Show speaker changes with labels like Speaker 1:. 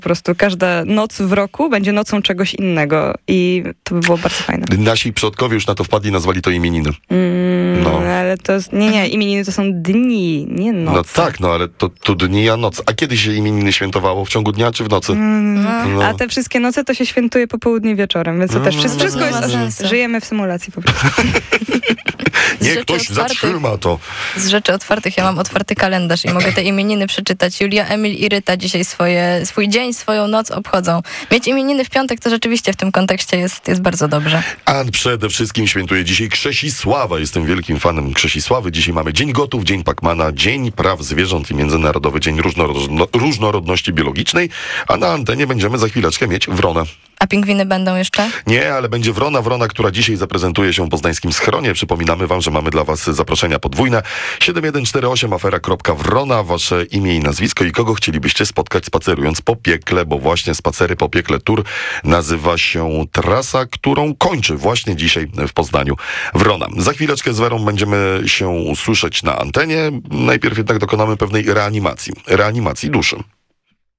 Speaker 1: Po prostu każda noc w roku będzie nocą czegoś innego i to by było bardzo fajne.
Speaker 2: Nasi przodkowie już na to wpadli, nazwali to imieniny.
Speaker 1: Ale to jest, nie, imieniny to są dni, nie noce.
Speaker 2: No tak, ale to dni, a noc. A kiedy się imieniny świętowało? W ciągu dnia czy w nocy?
Speaker 1: A te wszystkie noce to się świętuje po południu wieczorem, więc to też wszystko jest... Żyjemy w symulacji po prostu.
Speaker 2: Niech ktoś zatrzyma to.
Speaker 3: Z rzeczy otwartych ja mam otwarty kalendarz i mogę te imieniny przeczytać. Julia, Emil i Ryta dzisiaj swój dzień, swoją noc obchodzą. Mieć imieniny w piątek to rzeczywiście w tym kontekście jest bardzo dobrze.
Speaker 2: A przede wszystkim świętuje dzisiaj Krzesisława. Jestem wielkim fanem Krzesisławy. Dzisiaj mamy Dzień Gotów, Dzień Pacmana, Dzień Praw Zwierząt i Międzynarodowy Dzień Różnorodności Biologicznej. A na antenie będziemy za chwileczkę mieć wronę.
Speaker 3: A pingwiny będą jeszcze?
Speaker 2: Nie, ale będzie wrona, która dzisiaj zaprezentuje się w poznańskim schronie. Przypominamy wam, że mamy dla was zaproszenia podwójne. 7148 afera.wrona, wasze imię i nazwisko i kogo chcielibyście spotkać spacerując po piekle, bo właśnie Spacery po piekle Tour nazywa się trasa, którą kończy właśnie dzisiaj w Poznaniu Wrona. Za chwileczkę z Werą będziemy się słyszeć na antenie. Najpierw jednak dokonamy pewnej reanimacji duszy.